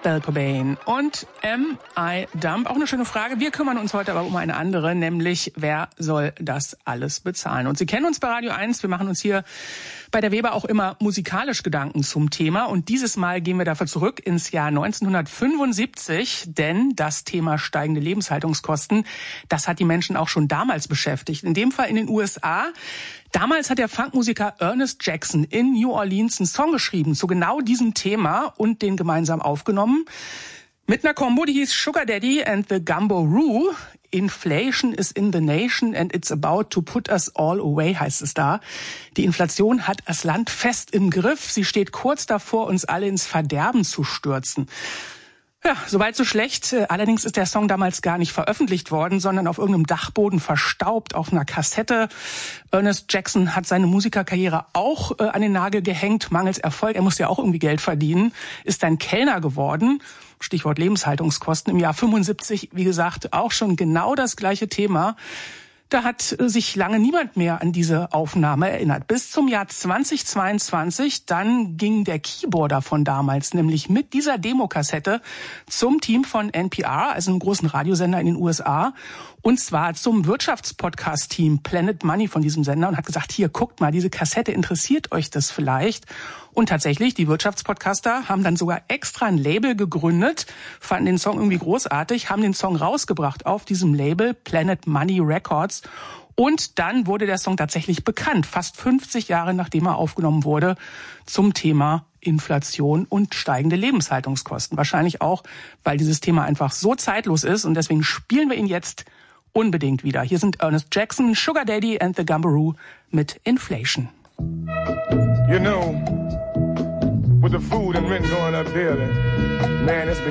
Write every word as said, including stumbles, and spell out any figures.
Kurt Cobain und Am I Dumb? Auch eine schöne Frage. Wir kümmern uns heute aber um eine andere, nämlich wer soll das alles bezahlen? Und Sie kennen uns bei Radio eins. Wir machen uns hier bei der Weber auch immer musikalisch Gedanken zum Thema. Und dieses Mal gehen wir dafür zurück ins Jahr neunzehnhundertfünfundsiebzig, denn das Thema steigende Lebenshaltungskosten, das hat die Menschen auch schon damals beschäftigt. In dem Fall in den U S A. Damals hat der Funkmusiker Ernest Jackson in New Orleans einen Song geschrieben zu genau diesem Thema und den gemeinsam aufgenommen. Mit einer Kombo, die hieß Sugar Daddy and the Gumbo-Roo. Inflation is in the nation and it's about to put us all away, heißt es da. Die Inflation hat das Land fest im Griff. Sie steht kurz davor, uns alle ins Verderben zu stürzen. Ja, soweit so schlecht. Allerdings ist der Song damals gar nicht veröffentlicht worden, sondern auf irgendeinem Dachboden verstaubt auf einer Kassette. Ernest Jackson hat seine Musikerkarriere auch äh, an den Nagel gehängt, mangels Erfolg. Er musste ja auch irgendwie Geld verdienen, ist dann Kellner geworden. Stichwort Lebenshaltungskosten. Im Jahr fünfundsiebzig, wie gesagt, auch schon genau das gleiche Thema. Da hat sich lange niemand mehr an diese Aufnahme erinnert. Bis zum Jahr zweitausendzweiundzwanzig, dann ging der Keyboarder von damals, nämlich mit dieser Demokassette zum Team von N P R, also einem großen Radiosender in den U S A, und zwar zum Wirtschaftspodcast-Team Planet Money von diesem Sender und hat gesagt, hier, guckt mal, diese Kassette, interessiert euch das vielleicht? Und tatsächlich, die Wirtschaftspodcaster haben dann sogar extra ein Label gegründet, fanden den Song irgendwie großartig, haben den Song rausgebracht auf diesem Label Planet Money Records. Und dann wurde der Song tatsächlich bekannt, fast fünfzig Jahre nachdem er aufgenommen wurde, zum Thema Inflation und steigende Lebenshaltungskosten. Wahrscheinlich auch, weil dieses Thema einfach so zeitlos ist und deswegen spielen wir ihn jetzt unbedingt wieder. Hier sind Ernest Jackson, Sugar Daddy and the Gumbo-Roo mit Inflation. You know, with the food and rent going up daily, man, it's